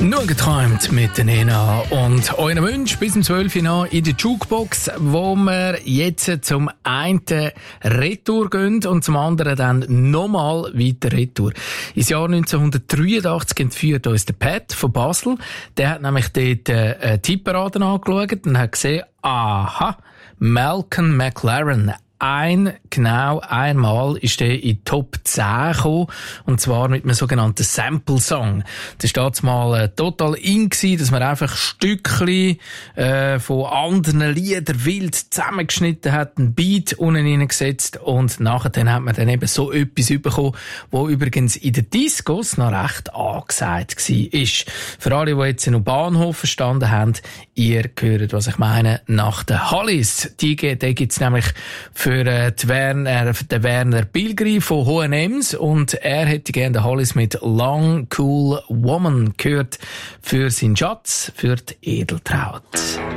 Nur geträumt mit der Nena und euren Wunsch bis zum 12 Uhr in der Jukebox, wo wir jetzt zum einen Retour gehen und zum anderen dann nochmal weiter Retour. Ins Jahr 1983 entführt uns der Pat von Basel. Der hat nämlich dort Tipperaden angeschaut und hat gesehen, aha, Malcolm McLaren. Einmal ist der in die Top 10 gekommen, und zwar mit einem sogenannten Sample-Song. Das war mal total in gewesen, dass man einfach Stückchen von anderen Liedern wild zusammengeschnitten hat, einen Beat unten reingesetzt und nachher dann hat man dann eben so etwas bekommen, wo übrigens in den Discos noch recht angesagt war. Für alle, die jetzt noch Bahnhof verstanden haben, ihr hört, was ich meine, nach den Hollies. Den gibt's nämlich für den Werner Pilgrim von H&M's und er hätte gerne den Hollies mit Long Cool Woman gehört für seinen Schatz, für die Edeltraut.